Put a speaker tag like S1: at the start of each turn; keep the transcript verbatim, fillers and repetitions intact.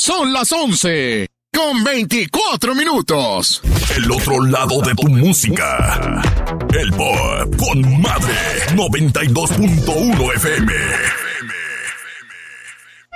S1: Son las once con veinticuatro minutos.
S2: El otro lado de tu música. El Pop con Madre noventa y dos punto uno F M.